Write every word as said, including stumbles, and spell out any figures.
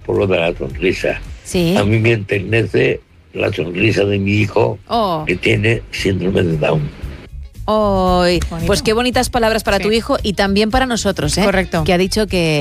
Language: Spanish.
por lo de la sonrisa. Sí. A mí me enternece la sonrisa de mi hijo, Oh. que tiene síndrome de Down. Oh, Bonito. pues qué bonitas palabras para Sí. tu hijo y también para nosotros, ¿eh? Correcto. Que ha dicho que